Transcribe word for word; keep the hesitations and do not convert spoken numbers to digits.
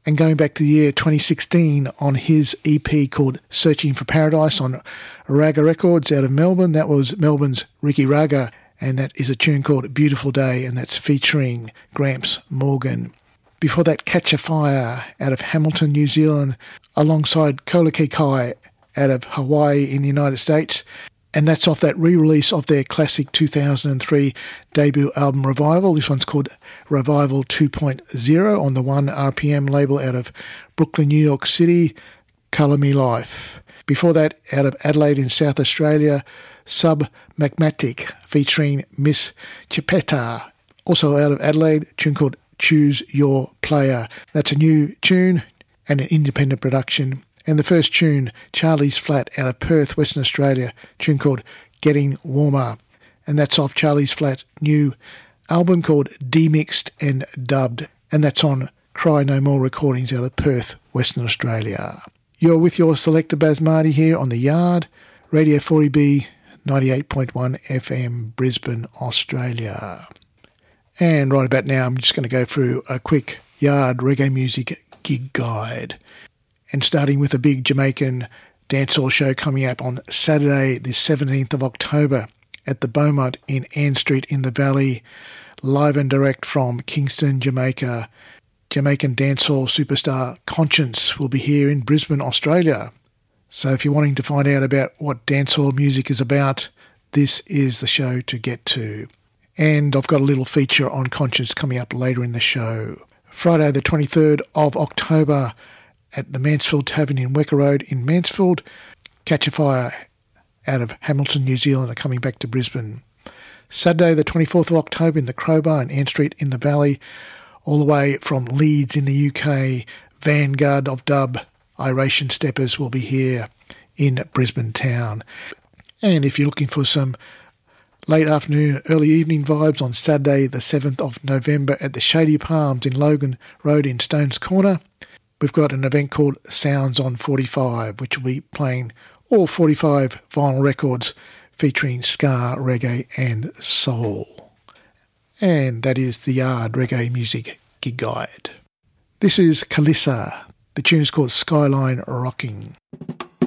And going back to the year twenty sixteen on his E P called Searching for Paradise on Raga Records out of Melbourne, that was Melbourne's Ricky Raga, and that is a tune called Beautiful Day, and that's featuring Gramps Morgan. Before that, Catch a Fire out of Hamilton, New Zealand, alongside Kolake Kai out of Hawaii in the United States. And that's off that re-release of their classic two thousand three debut album Revival. This one's called Revival two point oh on the one R P M label out of Brooklyn, New York City, Colour Me Life. Before that, out of Adelaide in South Australia, Submagmatic featuring Miss Chipetta. Also out of Adelaide, a tune called Choose Your Player. That's a new tune and an independent production. And the first tune, Charlie's Flat out of Perth, Western Australia, a tune called Getting Warmer. And that's off Charlie's Flat's new album called Demixed and Dubbed. And that's on Cry No More Recordings out of Perth, Western Australia. You're with your selector Basmati here on The Yard, Radio forty B, ninety-eight point one F M, Brisbane, Australia. And right about now, I'm just going to go through a quick Yard reggae music gig guide. And starting with a big Jamaican dancehall show coming up on Saturday, the seventeenth of October at the Beaumont in Ann Street in the Valley, live and direct from Kingston, Jamaica. Jamaican dancehall superstar Conscience will be here in Brisbane, Australia. So if you're wanting to find out about what dancehall music is about, this is the show to get to. And I've got a little feature on Conscience coming up later in the show. Friday the twenty-third of October, at the Mansfield Tavern in Wecker Road in Mansfield. Catch a Fire out of Hamilton, New Zealand are coming back to Brisbane. Saturday the twenty-fourth of October in the Crowbar in Ann Street in the Valley, all the way from Leeds in the U K, Vanguard of Dub, Iration Steppers will be here in Brisbane town. And if you're looking for some late afternoon, early evening vibes on Saturday the seventh of November at the Shady Palms in Logan Road in Stones Corner, we've got an event called Sounds on forty-five, which will be playing all forty-five vinyl records featuring ska, reggae and soul. And that is the Yard Reggae Music Gig Guide. This is Kalissa. The tune is called Skyline Rocking.